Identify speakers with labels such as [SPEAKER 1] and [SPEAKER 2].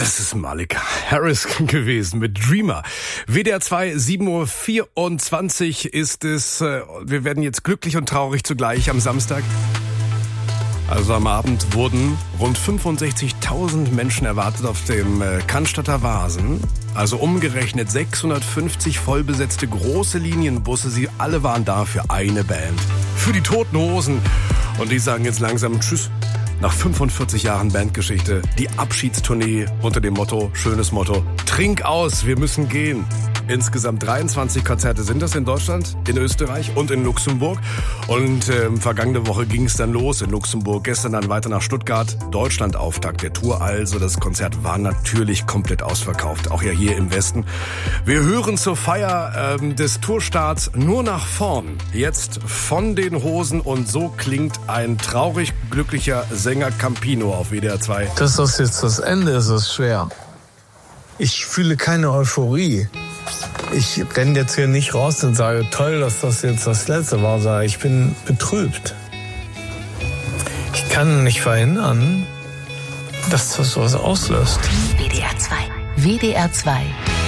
[SPEAKER 1] Das ist Malik Harris gewesen mit Dreamer. WDR 2, 7:24 Uhr ist es. Wir werden jetzt glücklich und traurig zugleich am Samstag. Also am Abend wurden rund 65.000 Menschen erwartet auf dem Cannstatter Wasen. Also umgerechnet 650 vollbesetzte große Linienbusse. Sie alle waren da für eine Band. Für die Toten Hosen. Und die sagen jetzt langsam Tschüss. Nach 45 Jahren Bandgeschichte, die Abschiedstournee unter dem Motto, schönes Motto, trink aus, wir müssen gehen. Insgesamt 23 Konzerte sind das in Deutschland, in Österreich und in Luxemburg. Und vergangene Woche ging es dann los in Luxemburg, gestern dann weiter nach Stuttgart. Deutschland-Auftakt der Tour also. Das Konzert war natürlich komplett ausverkauft, auch ja hier im Westen. Wir hören zur Feier des Tourstarts nur nach vorn. Jetzt von den Hosen und so klingt ein traurig glücklicher Sänger Campino auf WDR 2.
[SPEAKER 2] Dass das jetzt das Ende ist, ist schwer. Ich fühle keine Euphorie. Ich renne jetzt hier nicht raus und sage, toll, dass das jetzt das Letzte war, sondern ich bin betrübt. Ich kann nicht verhindern, dass das was auslöst.
[SPEAKER 3] WDR 2. WDR 2.